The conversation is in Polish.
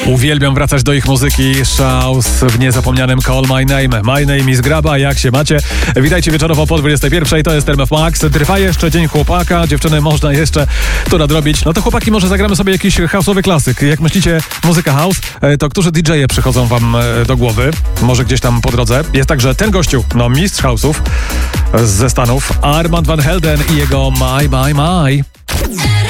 Uwielbiam wracać do ich muzyki. Shouse w niezapomnianym Call My Name. My name is Graba, jak się macie? Witajcie wieczorowo po 21. To jest RMF Max. Trwa jeszcze Dzień Chłopaka. Dziewczyny, można jeszcze to nadrobić. No to chłopaki, może zagramy sobie jakiś house'owy klasyk. Jak myślicie, muzyka house, to którzy DJ-e przychodzą wam do głowy? Może gdzieś tam po drodze. Jest także ten gościu, no mistrz house'ów ze Stanów, Armand Van Helden i jego My.